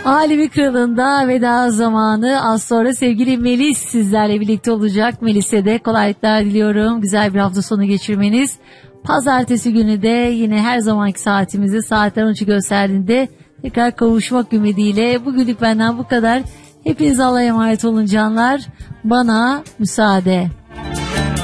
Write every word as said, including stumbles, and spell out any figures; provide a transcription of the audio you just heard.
Alemi Kralı'nda veda zamanı. Az sonra sevgili Melis sizlerle birlikte olacak. Melis'e de kolaylıklar diliyorum. Güzel bir hafta sonu geçirmeniz. Pazartesi günü de yine her zamanki saatimizde saatler on üçü gösterdiğinde tekrar kavuşmak ümidiyle. Bugünlük benden bu kadar. Hepiniz Allah'a emanet olun canlar. Bana müsaade.